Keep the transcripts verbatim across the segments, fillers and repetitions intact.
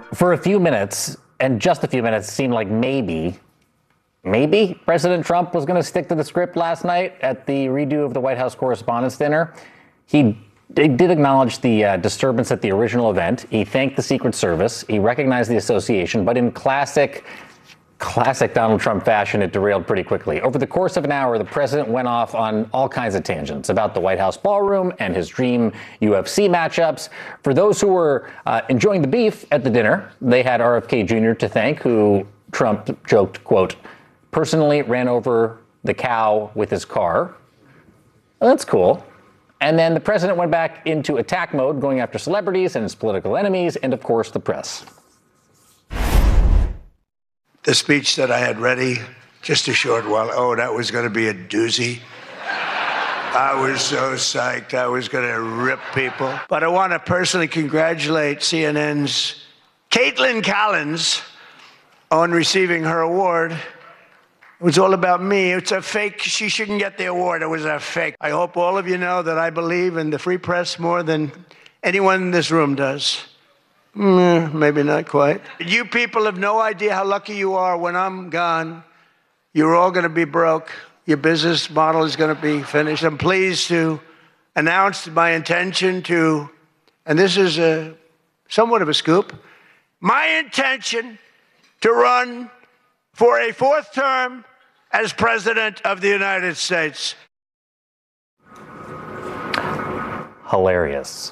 For a few minutes, and just a few minutes, seemed like maybe, maybe President Trump was going to stick to the script last night at the redo of the White House Correspondents' Dinner. He did acknowledge the uh, disturbance at the original event. He thanked the Secret Service. He recognized the association, but in classic Classic Donald Trump fashion, it derailed pretty quickly. Over the course of an hour, the president went off on all kinds of tangents about the White House ballroom and his dream U F C matchups. For those who were uh, enjoying the beef at the dinner, they had R F K Junior to thank, who Trump joked, quote, personally ran over the cow with his car. Well, that's cool. And then the president went back into attack mode, going after celebrities and his political enemies, and of course, the press. The speech that I had ready just a short while, oh, that was going to be a doozy. I was so psyched. I was going to rip people. But I want to personally congratulate C N N's Caitlin Collins on receiving her award. It was all about me. It's a fake. She shouldn't get the award. It was a fake. I hope all of you know that I believe in the free press more than anyone in this room does. Mm, maybe not quite. You people have no idea how lucky you are. When I'm gone, you're all going to be broke. Your business model is going to be finished. I'm pleased to announce my intention to, and this is a somewhat of a scoop, my intention to run for a fourth term as President of the United States. Hilarious.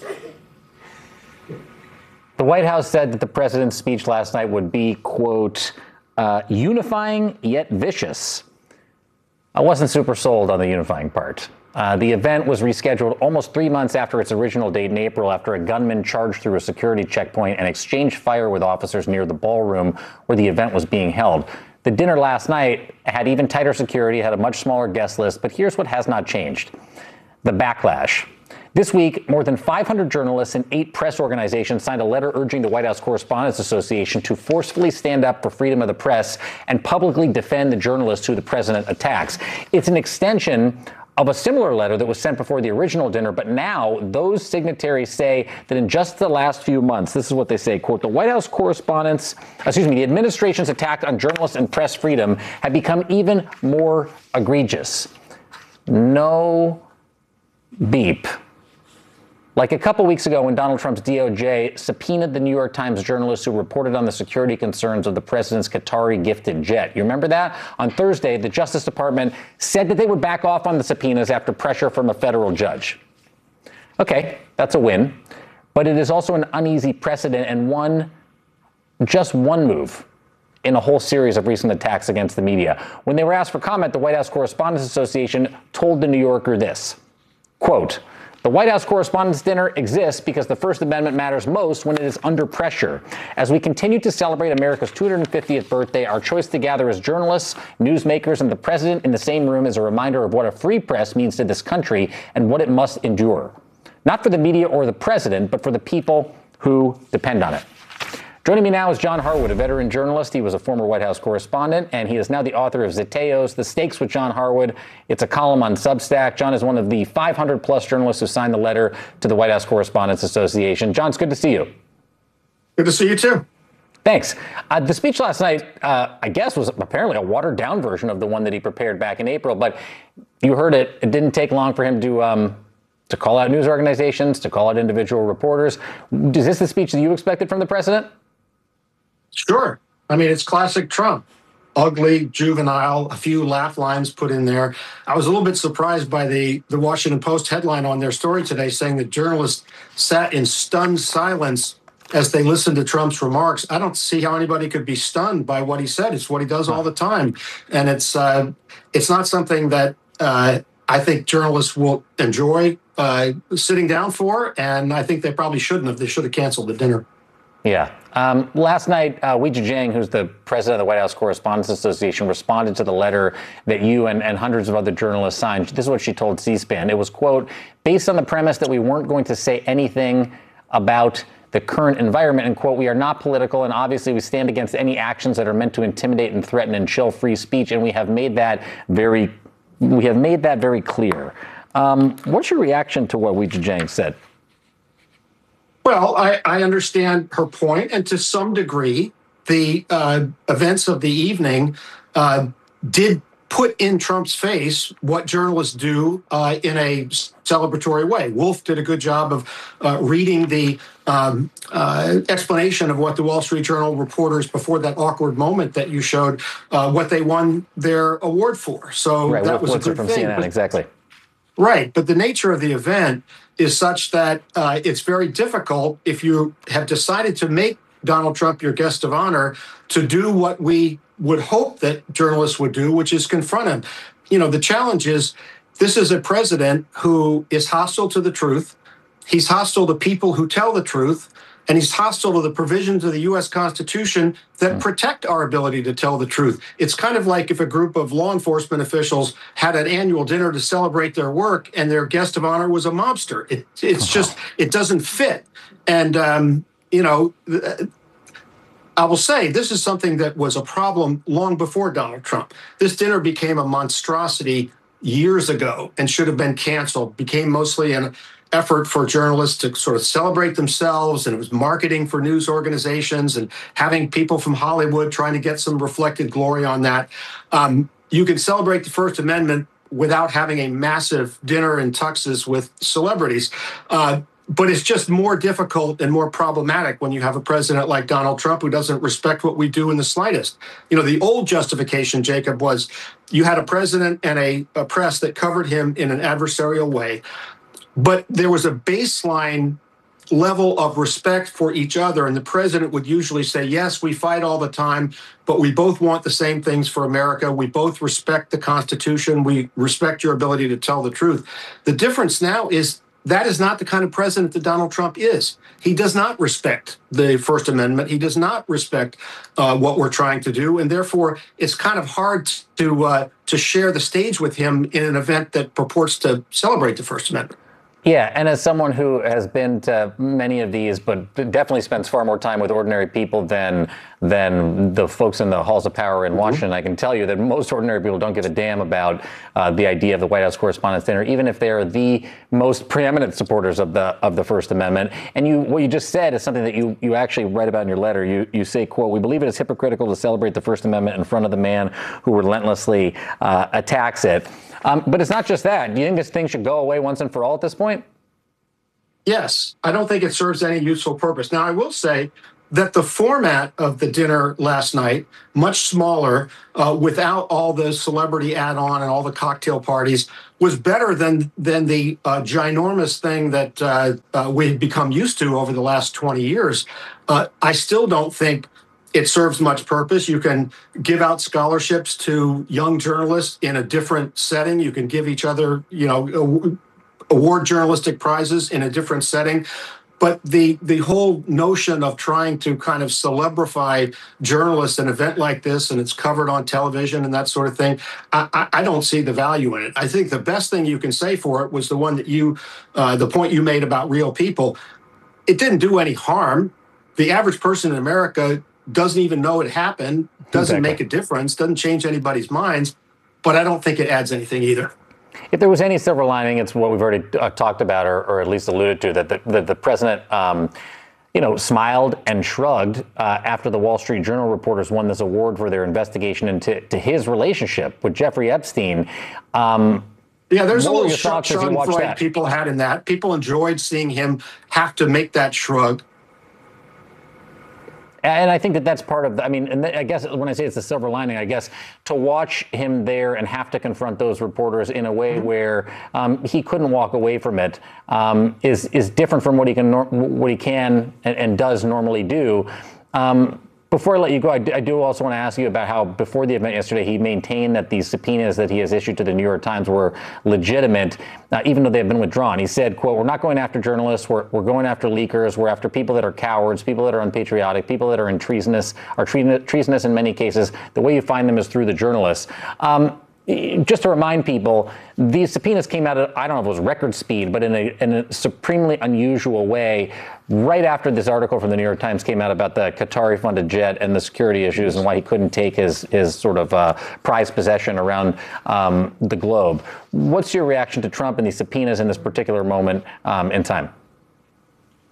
The White House said that the president's speech last night would be, quote, uh, unifying yet vicious. I wasn't super sold on the unifying part. Uh, the event was rescheduled almost three months after its original date in April, after a gunman charged through a security checkpoint and exchanged fire with officers near the ballroom where the event was being held. The dinner last night had even tighter security, had a much smaller guest list, but here's what has not changed: the backlash. This week, more than five hundred journalists and eight press organizations signed a letter urging the White House Correspondents Association to forcefully stand up for freedom of the press and publicly defend the journalists who the president attacks. It's an extension of a similar letter that was sent before the original dinner, but now those signatories say that in just the last few months, this is what they say, quote, the White House correspondents, excuse me, the administration's attack on journalists and press freedom have become even more egregious. No beep. Like a couple weeks ago when Donald Trump's D O J subpoenaed the New York Times journalists who reported on the security concerns of the president's Qatari gifted jet. You remember that? On Thursday, the Justice Department said that they would back off on the subpoenas after pressure from a federal judge. Okay, that's a win. But it is also an uneasy precedent and one, just one move in a whole series of recent attacks against the media. When they were asked for comment, the White House Correspondents Association told The New Yorker this, quote, the White House Correspondents' Dinner exists because the First Amendment matters most when it is under pressure. As we continue to celebrate America's two hundred fiftieth birthday, our choice to gather as journalists, newsmakers, and the president in the same room is a reminder of what a free press means to this country and what it must endure. Not for the media or the president, but for the people who depend on it. Joining me now is John Harwood, a veteran journalist. He was a former White House correspondent, and he is now the author of Ziteos, The Stakes with John Harwood. It's a column on Substack. John is one of the five hundred plus journalists who signed the letter to the White House Correspondents Association. John, it's good to see you. Good to see you, too. Thanks. Uh, the speech last night, uh, I guess, was apparently a watered-down version of the one that he prepared back in April, but you heard it. It didn't take long for him to um, to call out news organizations, to call out individual reporters. Is this the speech that you expected from the president? Sure. I mean, it's classic Trump. Ugly, juvenile, a few laugh lines put in there. I was a little bit surprised by the, the Washington Post headline on their story today saying that journalists sat in stunned silence as they listened to Trump's remarks. I don't see how anybody could be stunned by what he said. It's what he does all the time. And it's uh, it's not something that uh, I think journalists will enjoy uh, sitting down for. And I think they probably shouldn't have. They should have canceled the dinner. Yeah. Um, last night, uh, Weijia Jiang, who's the president of the White House Correspondents Association, responded to the letter that you and, and hundreds of other journalists signed. This is what she told C-SPAN. It was, quote, based on the premise that we weren't going to say anything about the current environment, and, quote, we are not political, and obviously we stand against any actions that are meant to intimidate and threaten and chill free speech, and we have made that very, we have made that very clear. Um, what's your reaction to what Weijia Jiang said? Well, I, I understand her point, and to some degree, the uh, events of the evening uh, did put in Trump's face what journalists do uh, in a celebratory way. Wolf did a good job of uh, reading the um, uh, explanation of what the Wall Street Journal reporters, before that awkward moment that you showed, uh, what they won their award for. So right, that Wolf was a Blitzer good from thing. C N N, But, exactly. right, but the nature of the event is such that uh, it's very difficult, if you have decided to make Donald Trump your guest of honor, to do what we would hope that journalists would do, which is confront him. You know, the challenge is, this is a president who is hostile to the truth. He's hostile to people who tell the truth. And he's hostile to the provisions of the U S Constitution that protect our ability to tell the truth. It's kind of like if a group of law enforcement officials had an annual dinner to celebrate their work and their guest of honor was a mobster. It, it's just, it doesn't fit. And, um, you know, I will say this is something that was a problem long before Donald Trump. This dinner became a monstrosity years ago and should have been canceled, became mostly an effort for journalists to sort of celebrate themselves, and it was marketing for news organizations and having people from Hollywood trying to get some reflected glory on that. Um, you can celebrate the First Amendment without having a massive dinner in tuxes with celebrities. Uh, But it's just more difficult and more problematic when you have a president like Donald Trump who doesn't respect what we do in the slightest. You know, the old justification, Jacob, was you had a president and a, a press that covered him in an adversarial way, but there was a baseline level of respect for each other. And the president would usually say, yes, we fight all the time, but we both want the same things for America. We both respect the Constitution. We respect your ability to tell the truth. The difference now is that is not the kind of president that Donald Trump is. He does not respect the First Amendment. He does not respect uh, what we're trying to do. And therefore, it's kind of hard to uh, to share the stage with him in an event that purports to celebrate the First Amendment. Yeah, and as someone who has been to many of these, but definitely spends far more time with ordinary people than than the folks in the halls of power in Washington, mm-hmm. I can tell you that most ordinary people don't give a damn about uh, the idea of the White House Correspondents' Dinner, even if they are the most preeminent supporters of the of the First Amendment. And you, what you just said is something that you you actually write about in your letter. You you say, quote, "We believe it is hypocritical to celebrate the First Amendment in front of the man who relentlessly uh, attacks it." Um, but it's not just that. Do you think this thing should go away once and for all at this point? Yes, I don't think it serves any useful purpose. Now, I will say that the format of the dinner last night, much smaller, uh, without all the celebrity add-on and all the cocktail parties, was better than than the uh, ginormous thing that uh, uh, we've become used to over the last twenty years. Uh, I still don't think it serves much purpose. You can give out scholarships to young journalists in a different setting. You can give each other, you know, award journalistic prizes in a different setting. But the the whole notion of trying to kind of celebrify journalists an event like this, and it's covered on television and that sort of thing, I, I don't see the value in it. I think the best thing you can say for it was the one that you, uh, the point you made about real people. It didn't do any harm. The average person in America doesn't even know it happened, doesn't Exactly. make a difference, doesn't change anybody's minds, but I don't think it adds anything either. If there was any silver lining, it's what we've already uh, talked about, or, or at least alluded to, that the, the, the president, um, you know, smiled and shrugged uh, after the Wall Street Journal reporters won this award for their investigation into to his relationship with Jeffrey Epstein. Um, yeah, there's a what were little your thoughts as you watched schadenfreude that? people had in that. People enjoyed seeing him have to make that shrug. And I think that that's part of the, I mean, and I guess when I say it's the silver lining, I guess to watch him there and have to confront those reporters in a way mm-hmm. where um, he couldn't walk away from it um, is is different from what he can what he can and, and does normally do. Um, Before I let you go, I do, I do also want to ask you about how before the event yesterday, he maintained that these subpoenas that he has issued to the New York Times were legitimate, uh, even though they have been withdrawn. He said, quote, "We're not going after journalists. We're, we're going after leakers. We're after people that are cowards, people that are unpatriotic, people that are in treasonous, are treasonous in many cases. The way you find them is through the journalists." Um, Just to remind people, these subpoenas came out at, I don't know if it was record speed, but in a, in a supremely unusual way, right after this article from the New York Times came out about the Qatari-funded jet and the security issues and why he couldn't take his, his sort of uh, prized possession around um, the globe. What's your reaction to Trump and these subpoenas in this particular moment um, in time?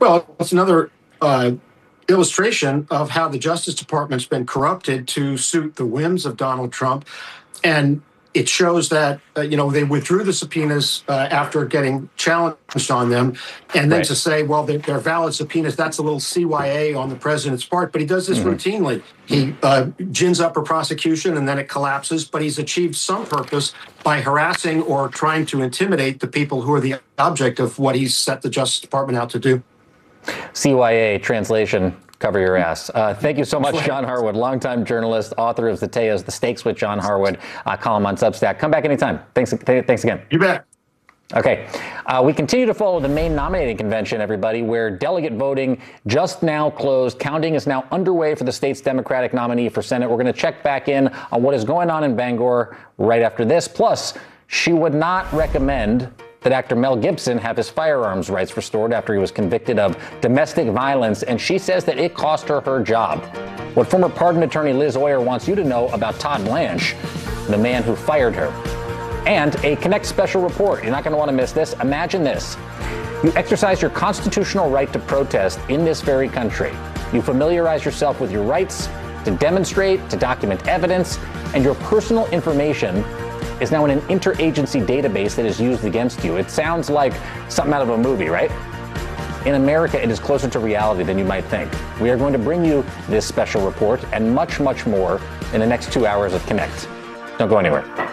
Well, it's another uh, illustration of how the Justice Department's been corrupted to suit the whims of Donald Trump. And it shows that, uh, you know, they withdrew the subpoenas uh, after getting challenged on them. And then Right. to say, well, they're, they're valid subpoenas, that's a little C Y A on the president's part. But he does this mm-hmm. routinely. He uh, gins up a prosecution and then it collapses. But he's achieved some purpose by harassing or trying to intimidate the people who are the object of what he's set the Justice Department out to do. C Y A translation. Cover your ass. Uh, thank you so much, John Harwood, longtime journalist, author of Zatea's The Stakes with John Harwood, uh, column on Substack. Come back anytime. Thanks, th- thanks again. You bet. Okay. Uh, we continue to follow the Maine nominating convention, everybody, where delegate voting just now closed. Counting is now underway for the state's Democratic nominee for Senate. We're going to check back in on what is going on in Bangor right after this. Plus, she would not recommend that actor Mel Gibson have his firearms rights restored after he was convicted of domestic violence, and she says that it cost her her job. What former pardon attorney Liz Oyer wants you to know about Todd Blanche, the man who fired her. And a Connect special report. You're not going to want to miss this. Imagine this. You exercise your constitutional right to protest in this very country. You familiarize yourself with your rights to demonstrate, to document evidence, and your personal information is now in an interagency database that is used against you. It sounds like something out of a movie, right? In America, it is closer to reality than you might think. We are going to bring you this special report and much, much more in the next two hours of Connect. Don't go anywhere.